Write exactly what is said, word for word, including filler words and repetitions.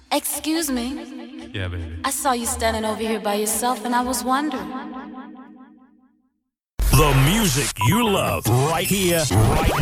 Excuse me. Yeah, baby. I saw you standing over here by yourself and I was wondering. The music you love right here, right